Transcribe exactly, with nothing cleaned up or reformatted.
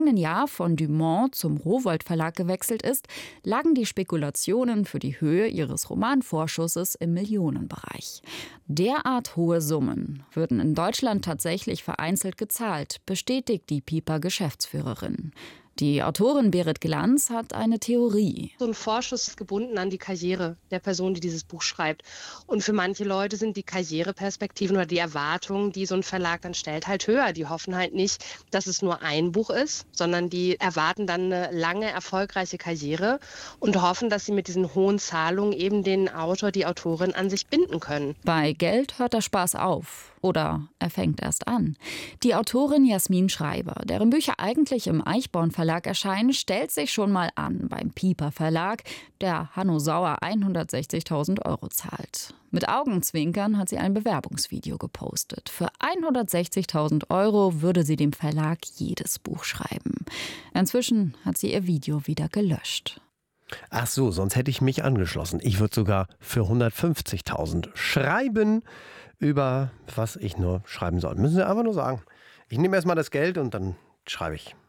Jahr von Dumont zum Rowohlt Verlag gewechselt ist, lagen die Spekulationen für die Höhe ihres Romanvorschusses im Millionenbereich. Derart hohe Summen würden in Deutschland tatsächlich vereinzelt gezahlt, bestätigt die Piper-Geschäftsführerin. Die Autorin Berit Glanz hat eine Theorie. So ein Vorschuss ist gebunden an die Karriere der Person, die dieses Buch schreibt. Und für manche Leute sind die Karriereperspektiven oder die Erwartungen, die so ein Verlag dann stellt, halt höher. Die hoffen halt nicht, dass es nur ein Buch ist, sondern die erwarten dann eine lange, erfolgreiche Karriere und hoffen, dass sie mit diesen hohen Zahlungen eben den Autor, die Autorin an sich binden können. Bei Geld hört der Spaß auf. Oder er fängt erst an. Die Autorin Jasmin Schreiber, deren Bücher eigentlich im Eichborn Verlag erscheinen, stellt sich schon mal an beim Piper Verlag, der Hanno Sauer hundertsechzigtausend Euro zahlt. Mit Augenzwinkern hat sie ein Bewerbungsvideo gepostet. Für hundertsechzigtausend Euro würde sie dem Verlag jedes Buch schreiben. Inzwischen hat sie ihr Video wieder gelöscht. Ach so, sonst hätte ich mich angeschlossen. Ich würde sogar für hundertfünfzigtausend schreiben, über was ich nur schreiben soll. Müssen Sie einfach nur sagen. Ich nehme erstmal das Geld und dann schreibe ich.